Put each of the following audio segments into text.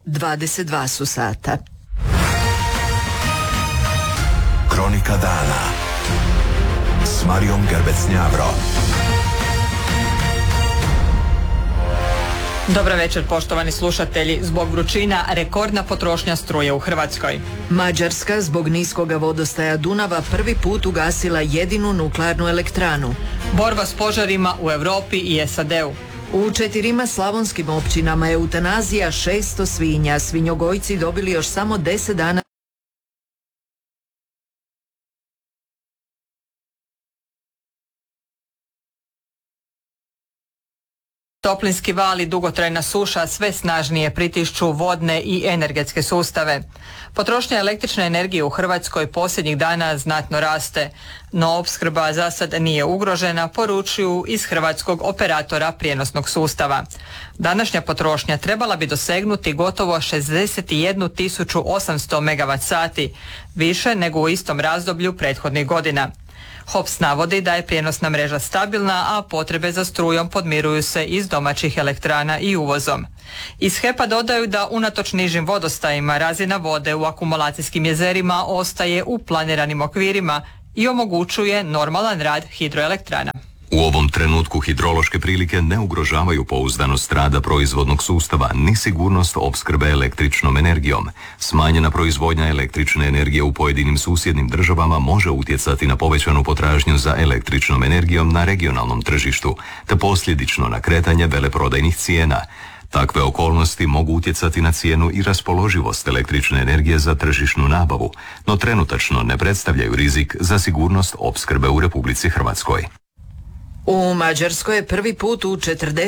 22 su sata. Kronika dana s Marijom Gerbec-Njavro. Dobar večer, poštovani slušatelji. Zbog vrućina rekordna potrošnja struje u Hrvatskoj. Mađarska zbog niskoga vodostaja Dunava prvi put ugasila jedinu nuklearnu elektranu. Borba s požarima u Europi i SAD-u. U 4 slavonskim općinama eutanazija 600 svinja. Svinjogojci dobili još samo 10 dana. Toplinski val i dugotrajna suša sve snažnije pritišću vodne i energetske sustave. Potrošnja električne energije u Hrvatskoj posljednjih dana znatno raste, no opskrba za sad nije ugrožena, poručuju iz hrvatskog operatora prijenosnog sustava. Današnja potrošnja trebala bi dosegnuti gotovo 61.800 MWh, više nego u istom razdoblju prethodnih godina. HOPS navodi da je prijenosna mreža stabilna, a potrebe za strujom podmiruju se iz domaćih elektrana i uvozom. Iz HEP-a dodaju da unatoč nižim vodostajima razina vode u akumulacijskim jezerima ostaje u planiranim okvirima i omogućuje normalan rad hidroelektrana. U ovom trenutku hidrološke prilike ne ugrožavaju pouzdanost rada proizvodnog sustava ni sigurnost opskrbe električnom energijom. Smanjena proizvodnja električne energije u pojedinim susjednim državama može utjecati na povećanu potražnju za električnom energijom na regionalnom tržištu, te posljedično na kretanje veleprodajnih cijena. Takve okolnosti mogu utjecati na cijenu i raspoloživost električne energije za tržišnu nabavu, no trenutačno ne predstavljaju rizik za sigurnost opskrbe u Republici Hrvatskoj. U Mađarskoj je prvi put u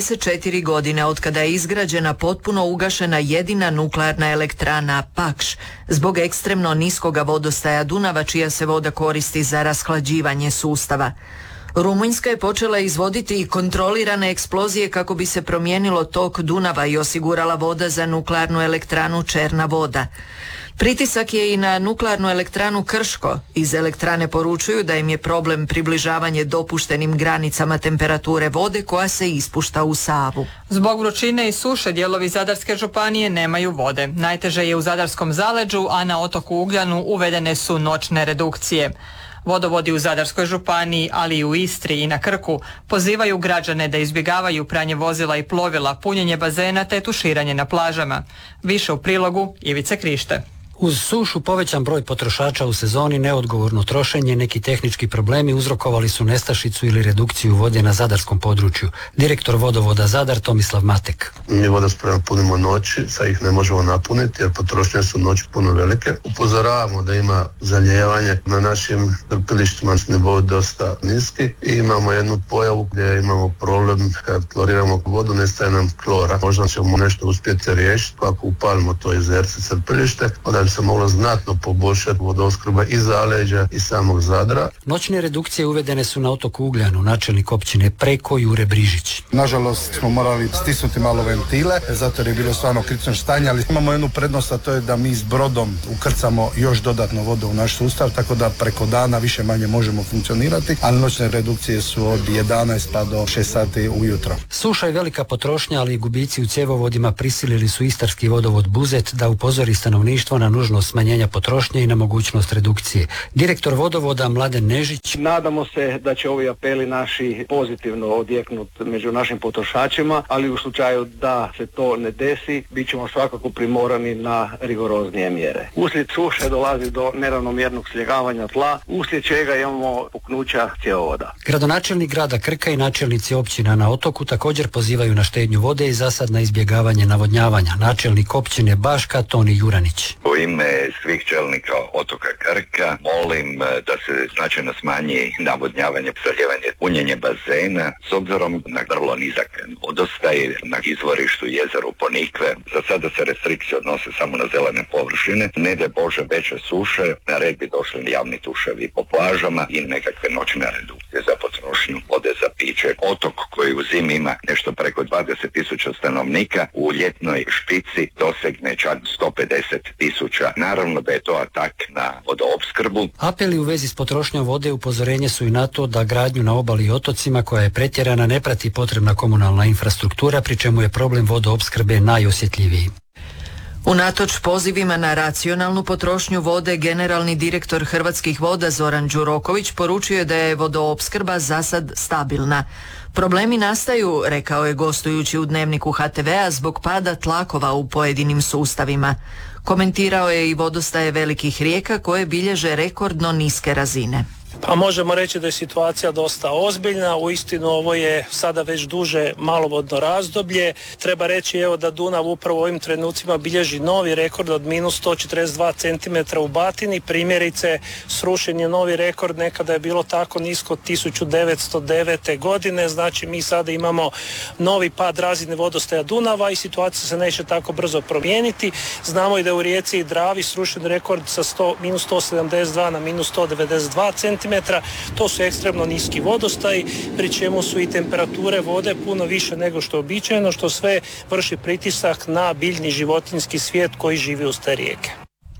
44 godine otkada je izgrađena potpuno ugašena jedina nuklearna elektrana Pakš zbog ekstremno niskoga vodostaja Dunava, čija se voda koristi za rashlađivanje sustava. Rumunjska je počela izvoditi i kontrolirane eksplozije kako bi se promijenilo tok Dunava i osigurala voda za nuklearnu elektranu Černa voda. Pritisak je i na nuklearnu elektranu Krško. Iz elektrane poručuju da im je problem približavanje dopuštenim granicama temperature vode koja se ispušta u Savu. Zbog vrućine i suše dijelovi Zadarske županije nemaju vode. Najteže je u Zadarskom zaleđu, a na otoku Ugljanu uvedene su noćne redukcije. Vodovodi u Zadarskoj županiji, ali i u Istri i na Krku pozivaju građane da izbjegavaju pranje vozila i plovila, punjenje bazena te tuširanje na plažama. Više u prilogu Ivice Krište. Uz sušu povećan broj potrošača u sezoni, neodgovorno trošenje, neki tehnički problemi uzrokovali su nestašicu ili redukciju vode na zadarskom području. Direktor vodovoda Zadar Tomislav Matek. Mi vodosprema punimo noći, sad ih ne možemo napuniti jer potrošnje su noći puno velike. Upozoravamo da ima zalijevanje na našim crpilištima, nivou dosta niski i imamo jednu pojavu gdje imamo problem kad kloriramo vodu, nestaje nam klora. Možda ćemo nešto uspjeti riješiti ako upalimo to jezerce crpilište, onda bi se moglo znatno poboljšati vodoopskrba i zaleđa i samog Zadra. Noćne redukcije uvedene su na otoku Ugljanu, načelnik općine Preko Jure Brižić. Nažalost smo morali stisnuti malo ventile, zato je bilo stvarno kritično stanje, ali imamo jednu prednost, a to je da mi s brodom ukrcamo još dodatno vodu u naš sustav, tako da preko dana više manje možemo funkcionirati, ali noćne redukcije su od 11 pa do 6 sati ujutro. Suša i velika potrošnja, ali i gubici u cjevovodima prisilili su istarski vodovod Buzet da upozori stanovništvo na nužnost smanjenja potrošnje i na mogućnost redukcije. Direktor vodovoda Mladen Nežić. Nadamo se da će ovi apeli naši pozitivno odjeknuti među našim potrošačima, ali u slučaju da se to ne desi, bit ćemo svakako primorani na rigoroznije mjere. Uslijed suše dolazi do neravnomjernog sljegavanja tla, uslijed čega imamo puknuća cjevovoda. Gradonačelnik grada Krka i načelnici općina na otoku također pozivaju na štednju vode i zasad na izbjegavanje navodnjavanja. Načelnik općine Baška Toni Juranić. U ime svih čelnika otoka Krka molim da se značajno smanji navodnjavanje, zalijevanje, punjenje bazena s obzirom na vrlo nizak vodostaj na izvorištu jezeru Ponikve. Za sada se restrikcije odnose samo na zelene površine. Ne de Bože veće suše, na red bi došli javni tuševi po plažama i nekakve noćne redukcije za potrošnju vode za piće. Otok koji u zimi ima nešto preko 20.000 stanovnika, u ljetnoj špici dosegne čak 150.000. Naravno da je to atak na vodoopskrbu. Apeli u vezi s potrošnjom vode upozorenje su i na to da gradnju na obali i otocima koja je pretjerana ne prati potrebna komunalna infrastruktura, pri čemu je problem vodoopskrbe najosjetljiviji. Unatoč pozivima na racionalnu potrošnju vode, generalni direktor Hrvatskih voda Zoran Đuroković poručio je da je vodoopskrba zasad stabilna. Problemi nastaju, rekao je gostujući u Dnevniku HTV-a, zbog pada tlakova u pojedinim sustavima. Komentirao je i vodostaje velikih rijeka koje bilježe rekordno niske razine. Pa možemo reći da je situacija dosta ozbiljna, uistinu ovo je sada već duže malovodno razdoblje. Treba reći evo da Dunav upravo u ovim trenucima bilježi novi rekord od minus 142 cm u Batini. Primjerice, srušen je novi rekord, nekada je bilo tako nisko 1909. godine, znači mi sada imamo novi pad razine vodostaja Dunava i situacija se neće tako brzo promijeniti. Znamo i da je u rijeci i Dravi srušen rekord sa minus 172 na minus 192 cm. To su ekstremno niski vodostaji, pri čemu su i temperature vode puno više nego što je uobičajeno, što sve vrši pritisak na biljni životinjski svijet koji živi uz te rijeke.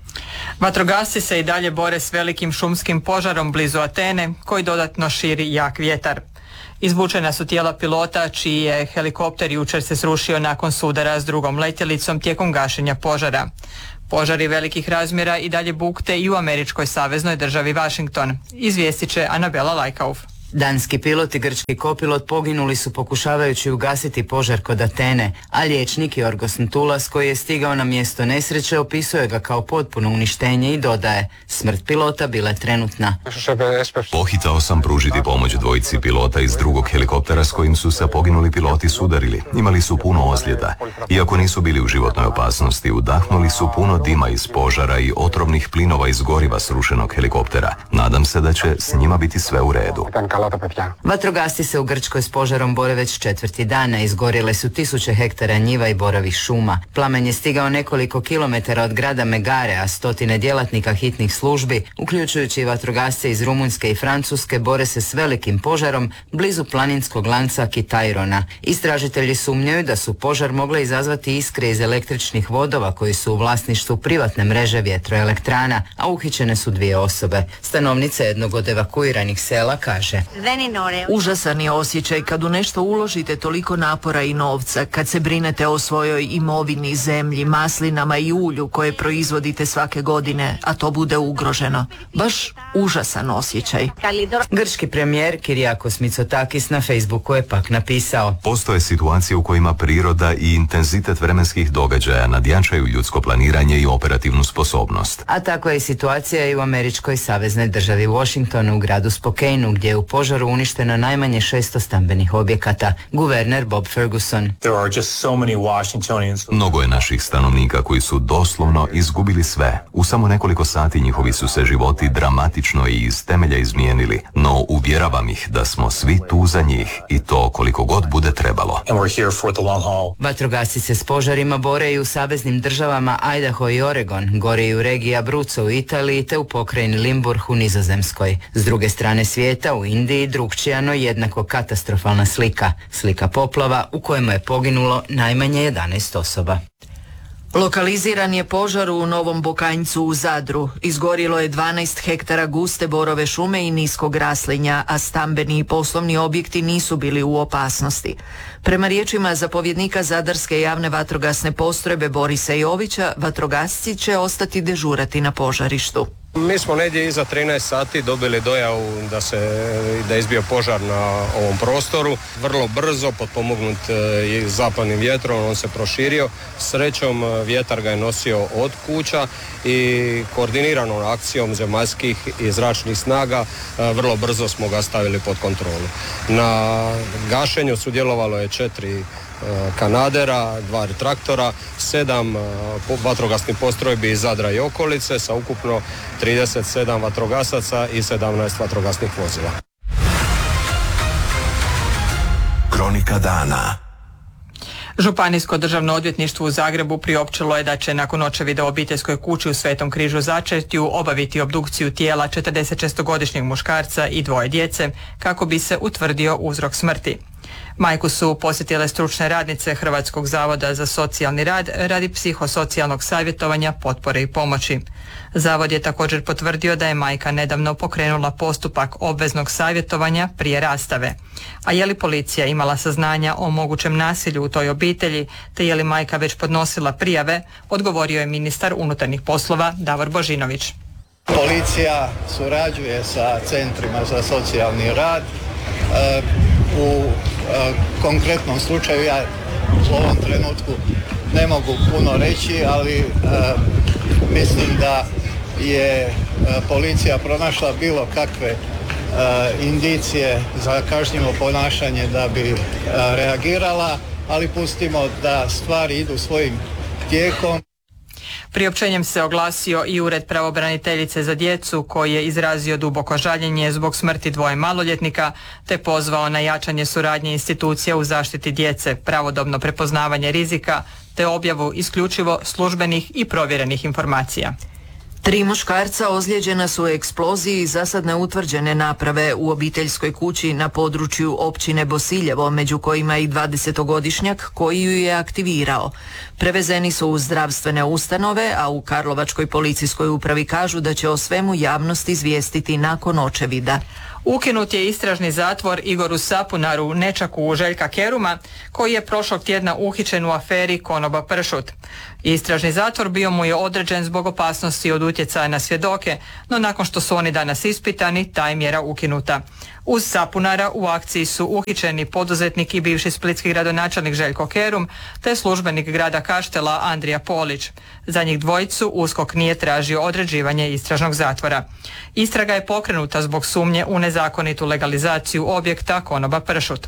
Vatrogasci se i dalje bore s velikim šumskim požarom blizu Atene, koji dodatno širi jak vjetar. Izvučena su tijela pilota čiji je helikopter jučer se srušio nakon sudara s drugom letjelicom tijekom gašenja požara. Požari velikih razmjera i dalje bukte i u američkoj saveznoj državi Washington, izvijestit će Anabela Lajkauf. Danski pilot i grčki kopilot poginuli su pokušavajući ugasiti požar kod Atene, a liječnik Jorgos Ntulas koji je stigao na mjesto nesreće opisuje ga kao potpuno uništenje i dodaje: smrt pilota bila je trenutna. Pohitao sam pružiti pomoć dvojici pilota iz drugog helikoptera s kojim su se poginuli piloti sudarili. Imali su puno ozljeda. Iako nisu bili u životnoj opasnosti, udahnuli su puno dima iz požara i otrovnih plinova iz goriva srušenog helikoptera. Nadam se da će s njima biti sve u redu. Vatrogasci se u Grčkoj s požarom bore već 4. dana, izgorjele su 1000 hektara njiva i borovih šuma. Plamen je stigao nekoliko kilometara od grada Megare, a stotine djelatnika hitnih službi, uključujući i vatrogasce iz Rumunjske i Francuske, bore se s velikim požarom blizu planinskog lanca Kitairona. Istražitelji sumnjaju da su požar mogle izazvati iskre iz električnih vodova koji su u vlasništvu privatne mreže vjetroelektrana, a uhićene su 2 osobe. Stanovnica jednog od evakuiranih sela kaže: užasan je osjećaj kad u nešto uložite toliko napora i novca, kad se brinete o svojoj imovini, zemlji, maslinama i ulju koje proizvodite svake godine, a to bude ugroženo. Baš užasan osjećaj. Grčki premijer Kyriakos Mitsotakis na Facebooku je pak napisao: postoje situacije u kojima priroda i intenzitet vremenskih događaja nadjačaju ljudsko planiranje i operativnu sposobnost. A tako je i situacija i u američkoj saveznoj državi Washingtonu, u gradu Spokaneu, gdje je u požaru uništeno najmanje 600 stambenih objekata. Guverner Bob Ferguson: mnogo je naših stanovnika koji su doslovno izgubili sve. U samo nekoliko sati njihovi su se životi dramatično i iz temelja izmijenili, no uvjeravam ih da smo svi tu za njih i to koliko god bude trebalo. Vatrogasci se s požarima bore i u saveznim državama Idaho i Oregon, gore i u regiji Abruzzo u Italiji te u pokrajini Limburg u Nizozemskoj. S druge strane svijeta, u Indiji, drukčija no jednako katastrofalna slika. Slika poplava u kojemu je poginulo najmanje 11 osoba. Lokaliziran je požar u Novom Bokanjcu u Zadru. Izgorjelo je 12 hektara guste borove šume i niskog raslinja, a stambeni i poslovni objekti nisu bili u opasnosti. Prema riječima zapovjednika Zadarske javne vatrogasne postrojbe Borisa Jovića, vatrogasci će ostati dežurati na požarištu. Mi smo negdje iza 13 sati dobili dojavu da je izbio požar na ovom prostoru. Vrlo brzo, potpomognut zapadnim vjetrom, on se proširio. Srećom, vjetar ga je nosio od kuća i koordiniranom akcijom zemaljskih i zračnih snaga vrlo brzo smo ga stavili pod kontrolu. Na gašenju sudjelovalo je 4 kanadera, 2 traktora, 7 vatrogasnih postrojbi iz Zadra i okolice sa ukupno 37 vatrogasaca i 17 vatrogasnih vozila. Kronika dana. Županijsko državno odvjetništvo u Zagrebu priopćilo je da će nakon očevida u obiteljskoj kući u Svetom Križu Začetju obaviti obdukciju tijela 46-godišnjeg muškarca i 2 djece kako bi se utvrdio uzrok smrti. Majku su posjetile stručne radnice Hrvatskog zavoda za socijalni rad radi psihosocijalnog savjetovanja, potpore i pomoći. Zavod je također potvrdio da je majka nedavno pokrenula postupak obveznog savjetovanja prije rastave. A je li policija imala saznanja o mogućem nasilju u toj obitelji, te je li majka već podnosila prijave, odgovorio je ministar unutarnjih poslova Davor Božinović. Policija surađuje sa centrima za socijalni rad. U konkretnom slučaju ja u ovom trenutku ne mogu puno reći, ali mislim da je policija pronašla bilo kakve indicije za kažnjivo ponašanje da bi reagirala, ali pustimo da stvari idu svojim tijekom. Priopćenjem se oglasio i Ured pravobraniteljice za djecu koji je izrazio duboko žaljenje zbog smrti dvoje maloljetnika te pozvao na jačanje suradnje institucija u zaštiti djece, pravodobno prepoznavanje rizika te objavu isključivo službenih i provjerenih informacija. 3 muškarca ozlijeđena su u eksploziji zasad neutvrđene naprave u obiteljskoj kući na području općine Bosiljevo, među kojima i 20-godišnjak koji ju je aktivirao. Prevezeni su u zdravstvene ustanove, a u Karlovačkoj policijskoj upravi kažu da će o svemu javnost izvijestiti nakon očevida. Ukinut je istražni zatvor Igoru Sapunaru, nečaku Željka Keruma, koji je prošlog tjedna uhićen u aferi Konoba pršut. Istražni zatvor bio mu je određen zbog opasnosti od utjecaja na svjedoke, no nakon što su oni danas ispitani, ta je mjera ukinuta. Uz Sapunara u akciji su uhićeni poduzetnik i bivši splitski gradonačelnik Željko Kerum, te službenik grada Kaštela Andrija Polić. Za njih dvojicu USKOK nije tražio određivanje istražnog zatvora. Istraga je pokrenuta zbog sumnje u nezakonitu legalizaciju objekta Konoba pršut.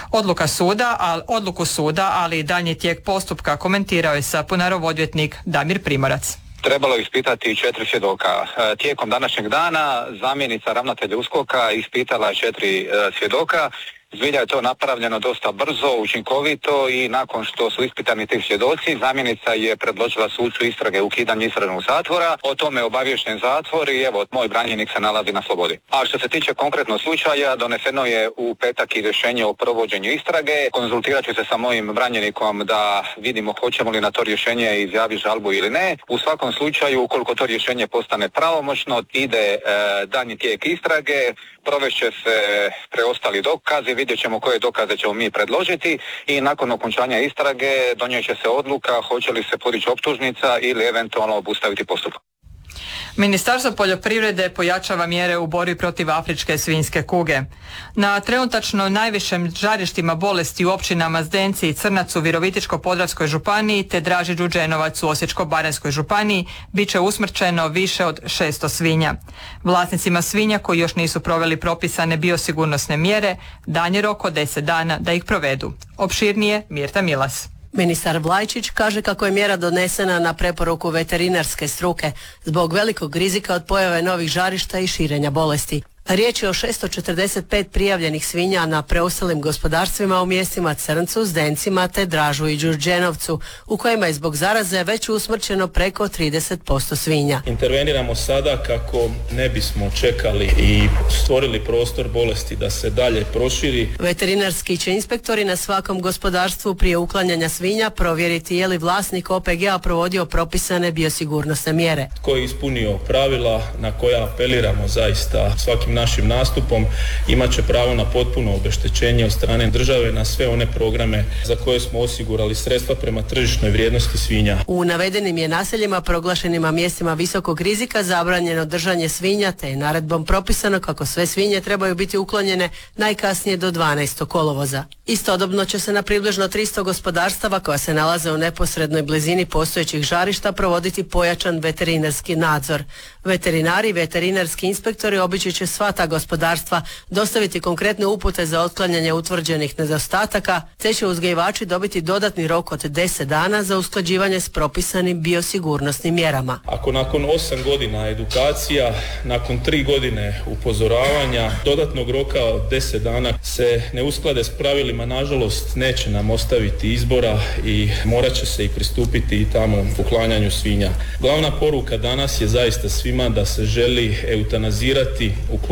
Odluku suda, ali i daljnji tijek postupka komentirao je Sapunarov odvjetnik Damir Primorac. Trebalo ispitati 4 svjedoka. Tijekom današnjeg dana zamjenica ravnatelja USKOK-a ispitala 4 svjedoka. Zbilja je to napravljeno dosta brzo, učinkovito i nakon što su ispitani ti svjedoci, zamjenica je predložila sucu istrage ukidanje istražnog zatvora. O tome je obaviješten zatvor i evo, moj branjenik se nalazi na slobodi. A što se tiče konkretnog slučaja, doneseno je u petak i rješenje o provođenju istrage. Konzultirat ću se sa mojim branjenikom da vidimo hoćemo li na to rješenje izjaviti žalbu ili ne. U svakom slučaju, ukoliko to rješenje postane pravomoćno, ide daljnji tijek istrage, provešće se preostali dokazi, vidjet ćemo koje dokaze ćemo mi predložiti i nakon okončanja istrage donijet će se odluka hoće li se podići optužnica ili eventualno obustaviti postupak. Ministarstvo poljoprivrede pojačava mjere u borbi protiv afričke svinjske kuge. Na trenutačno najvišim žarištima bolesti u općinama Zdenci i Crnac u Virovitičko-podravskoj županiji te Draži Đuđenovac u Osječko-baranjskoj županiji bit će usmrćeno više od 600 svinja. Vlasnicima svinja koji još nisu proveli propisane biosigurnosne mjere dan je rok od 10 dana da ih provedu. Opširnije Mirta Milas. Ministar Vlajčić kaže kako je mjera donesena na preporuku veterinarske struke zbog velikog rizika od pojave novih žarišta i širenja bolesti. Riječ je o 645 prijavljenih svinja na preostalim gospodarstvima u mjestima Crncu, Zdencima te Dražu i Đurđenovcu, u kojima je zbog zaraze već usmrćeno preko 30% svinja. Interveniramo sada kako ne bismo čekali i stvorili prostor bolesti da se dalje proširi. Veterinarski će inspektori na svakom gospodarstvu prije uklanjanja svinja provjeriti je li vlasnik OPG-a provodio propisane biosigurnosne mjere. Tko je ispunio pravila na koja apeliramo zaista svakim našim nastupom imat će pravo na potpuno obeštećenje od strane države na sve one programe za koje smo osigurali sredstva prema tržišnoj vrijednosti svinja. U navedenim je naseljima proglašenima mjestima visokog rizika zabranjeno držanje svinja te je naredbom propisano kako sve svinje trebaju biti uklonjene najkasnije do 12. kolovoza. Istodobno će se na približno 300 gospodarstava koja se nalaze u neposrednoj blizini postojećih žarišta provoditi pojačan veterinarski nadzor. Veterinari i veterinarski inspektori obići će sva ta gospodarstva, dostaviti konkretne upute za otklanjanje utvrđenih nedostataka, te će uzgajivači dobiti dodatni rok od 10 dana za usklađivanje s propisanim biosigurnosnim mjerama. Ako nakon 8 godina edukacija, nakon 3 godine upozoravanja, dodatnog roka od 10 dana se ne usklade s pravilima, nažalost neće nam ostaviti izbora i morat će se i pristupiti i tamo uklanjanju svinja. Glavna poruka danas je zaista svima da se želi eutanazirati, ukloniti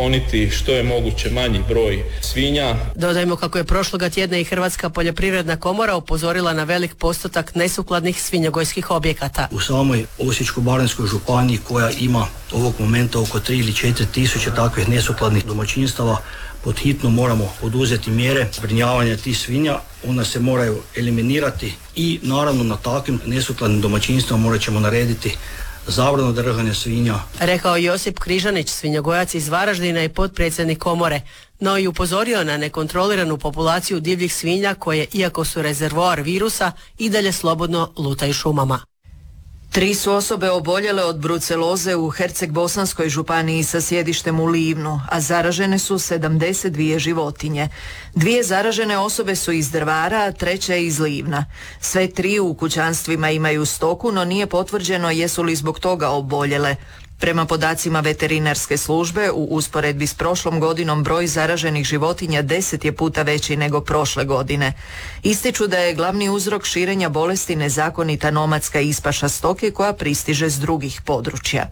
ukloniti što je moguće manji broj svinja. Dodajmo kako je prošloga tjedna i Hrvatska poljoprivredna komora upozorila na velik postotak nesukladnih svinjogojskih objekata. U samoj Osječko-baranjskoj županiji, koja ima ovog momenta oko 3 ili 4 tisuće takvih nesukladnih domaćinstava, pod hitno moramo poduzeti mjere zbrinjavanja tih svinja. Ona se moraju eliminirati i naravno na takvim nesukladnim domaćinstvima morat ćemo narediti zabranu držanja svinja. Rekao Josip Križanić, svinjogojac iz Varaždina i potpredsjednik komore, no i upozorio na nekontroliranu populaciju divljih svinja koje, iako su rezervoar virusa, i dalje slobodno lutaju šumama. 3 su osobe oboljele od bruceloze u Herceg-Bosanskoj županiji sa sjedištem u Livnu, a zaražene su 72 životinje. 2 zaražene osobe su iz Drvara, a 3 iz Livna. Sve 3 u kućanstvima imaju stoku, no nije potvrđeno jesu li zbog toga oboljele. Prema podacima veterinarske službe, u usporedbi s prošlom godinom broj zaraženih životinja 10 je puta veći nego prošle godine. Ističu da je glavni uzrok širenja bolesti nezakonita nomadska ispaša stoke koja pristiže s drugih područja.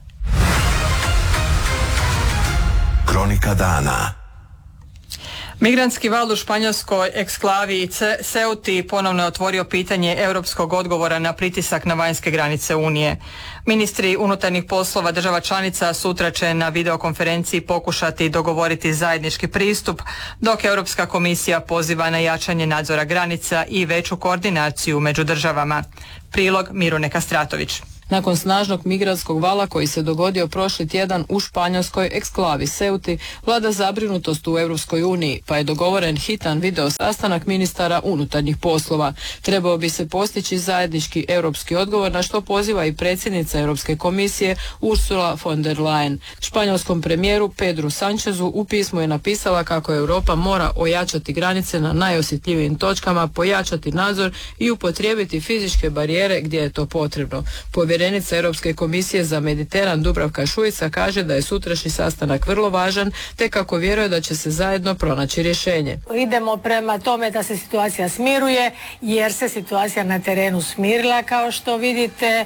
Kronika dana. Migrantski val u španjolskoj eksklavi Ceuti ponovno je otvorio pitanje europskog odgovora na pritisak na vanjske granice Unije. Ministri unutarnjih poslova država članica sutra će na videokonferenciji pokušati dogovoriti zajednički pristup, dok Europska komisija poziva na jačanje nadzora granica i veću koordinaciju među državama. Prilog Mirune Kastratović. Nakon snažnog migrantskog vala koji se dogodio prošli tjedan u španjolskoj eksklavi Ceuti, vlada zabrinutost u Europskoj uniji, pa je dogovoren hitan video sastanak ministara unutarnjih poslova. Trebao bi se postići zajednički europski odgovor, na što poziva i predsjednica Europske komisije Ursula von der Leyen. Španjolskom premijeru Pedru Sanchezu u pismu je napisala kako Europa mora ojačati granice na najosjetljivijim točkama, pojačati nadzor i upotrijebiti fizičke barijere gdje je to potrebno. Povjerenica Europske komisije za Mediteran Dubravka Šuica kaže da je sutrašnji sastanak vrlo važan, te kako vjeruje da će se zajedno pronaći rješenje. Idemo prema tome da se situacija smiruje, jer se situacija na terenu smirila, kao što vidite.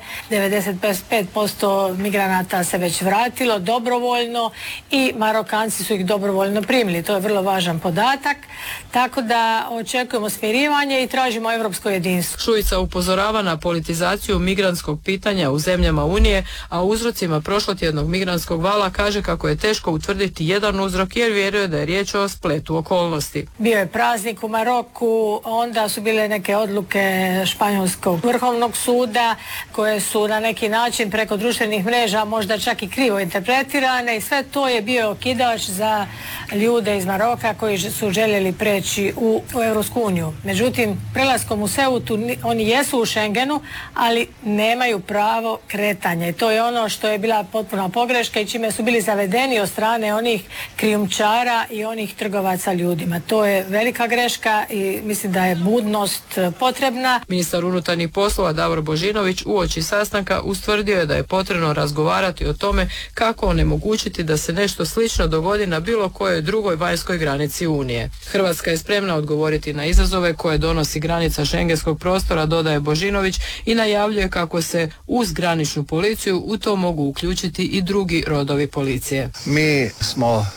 95% migranata se već vratilo dobrovoljno i Marokanci su ih dobrovoljno primili. To je vrlo važan podatak, tako da očekujemo smirivanje i tražimo europsko jedinstvo. Šuica upozorava na politizaciju migrantskog pitanja u zemljama Unije, a o uzrocima prošlotjednog migrantskog vala kaže kako je teško utvrditi jedan uzrok jer vjeruje da je riječ o spletu okolnosti. Bio je praznik u Maroku, onda su bile neke odluke Španjolskog vrhovnog suda koje su na neki način preko društvenih mreža možda čak i krivo interpretirane i sve to je bio okidač za ljude iz Maroka koji su željeli preći u Europsku uniju. Međutim, prelaskom u Ceutu oni jesu u Schengenu, ali nemaju pravo kretanja i to je ono što je bila potpuna pogreška i čime su bili zavedeni od strane onih krijumčara i onih trgovaca ljudima. To je velika greška i mislim da je budnost potrebna. Ministar unutarnjih poslova Davor Božinović uoči sastanka ustvrdio je da je potrebno razgovarati o tome kako onemogućiti da se nešto slično dogodi na bilo kojoj drugoj vanjskoj granici Unije. Hrvatska je spremna odgovoriti na izazove koje donosi granica šengenskog prostora, dodaje Božinović i najavljuje kako se uz graničnu policiju u to mogu uključiti i drugi rodovi policije. Mi smo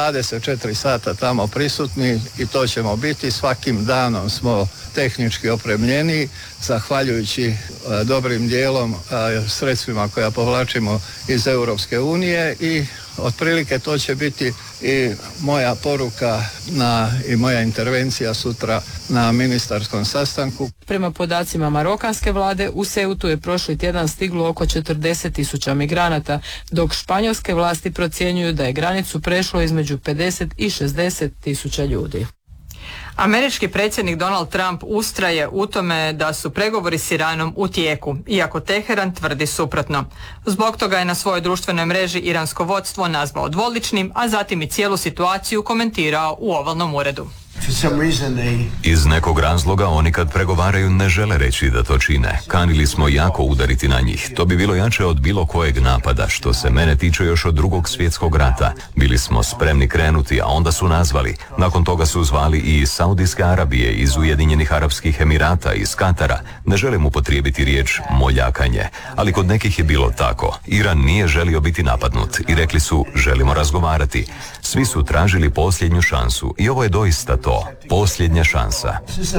24 sata tamo prisutni i to ćemo biti. Svakim danom smo tehnički opremljeni, zahvaljujući dobrim dijelom sredstvima koja povlačimo iz Europske unije i otprilike to će biti i moja poruka i moja intervencija sutra na ministarskom sastanku. Prema podacima marokanske vlade, u Ceutu je prošli tjedan stiglo oko 40.000 migranata, dok španjolske vlasti procjenjuju da je granicu prešlo između 50 i 60.000 ljudi. Američki predsjednik Donald Trump ustraje u tome da su pregovori s Iranom u tijeku, iako Teheran tvrdi suprotno. Zbog toga je na svojoj društvenoj mreži iransko vodstvo nazvao dvoličnim, a zatim i cijelu situaciju komentirao u ovalnom uredu. Iz nekog razloga oni kad pregovaraju ne žele reći da to čine. Kanili smo jako udariti na njih. To bi bilo jače od bilo kojeg napada, što se mene tiče još od Drugog svjetskog rata. Bili smo spremni krenuti, a onda su nazvali. Nakon toga su zvali i iz Saudijske Arabije, iz Ujedinjenih Arapskih Emirata, iz Katara. Ne želim upotrijebiti riječ moljakanje, ali kod nekih je bilo tako. Iran nije želio biti napadnut i rekli su želimo razgovarati. Svi su tražili posljednju šansu i ovo je doista to, posljednja šansa.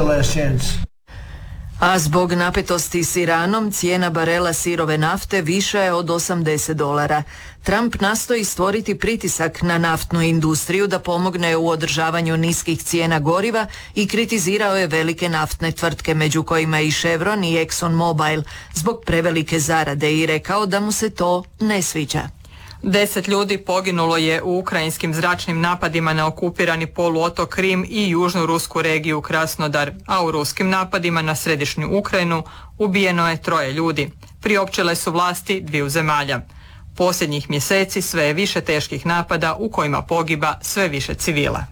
A zbog napetosti s Iranom cijena barela sirove nafte viša je od $80. Trump nastoji stvoriti pritisak na naftnu industriju da pomogne u održavanju niskih cijena goriva i kritizirao je velike naftne tvrtke, među kojima i Chevron i Exxon Mobil, zbog prevelike zarade i rekao da mu se to ne sviđa. 10 ljudi poginulo je u ukrajinskim zračnim napadima na okupirani poluotok Krim i južnu rusku regiju Krasnodar, a u ruskim napadima na središnju Ukrajinu ubijeno je 3 ljudi. Priopćile su vlasti 2 zemalja. Posljednjih mjeseci sve je više teških napada u kojima pogiba sve više civila.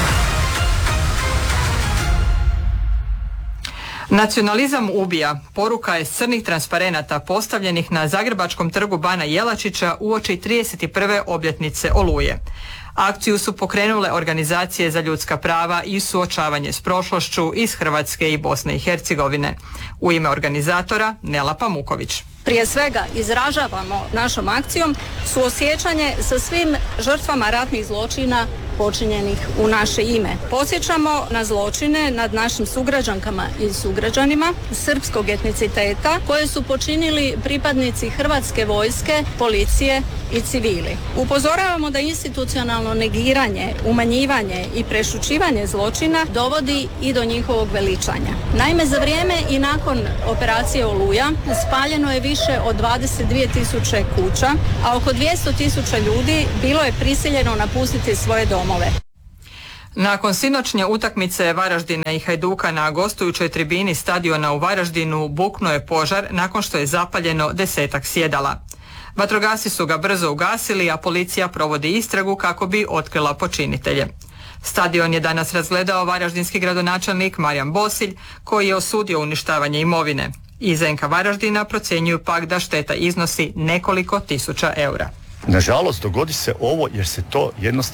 Nacionalizam ubija. Poruka je s crnih transparenata postavljenih na Zagrebačkom trgu Bana Jelačića uoči 31. obljetnice Oluje. Akciju su pokrenule organizacije za ljudska prava i suočavanje s prošlošću iz Hrvatske i Bosne i Hercegovine. U ime organizatora Nela Pamuković. Prije svega izražavamo našom akcijom suosjećanje sa svim žrtvama ratnih zločina počinjenih u naše ime. Podsjećamo na zločine nad našim sugrađankama i sugrađanima srpskog etniciteta koje su počinili pripadnici Hrvatske vojske, policije i civili. Upozoravamo da institucionalno negiranje, umanjivanje i prešućivanje zločina dovodi i do njihovog veličanja. Naime, za vrijeme i nakon operacije Oluja spaljeno je više od 22.000 kuća, a oko 200.000 ljudi bilo je prisiljeno napustiti svoje domove. Nakon sinoćnje utakmice Varaždina i Hajduka na gostujućoj tribini stadiona u Varaždinu buknuo je požar nakon što je zapaljeno 10-ak sjedala. Vatrogasci su ga brzo ugasili, a policija provodi istragu kako bi otkrila počinitelje. Stadion je danas razgledao varaždinski gradonačelnik Marijan Bosilj, koji je osudio uništavanje imovine. Iz NK Varaždina procjenjuju pak da šteta iznosi nekoliko tisuća eura. Nažalost, dogodi se ovo jer se to jednostavno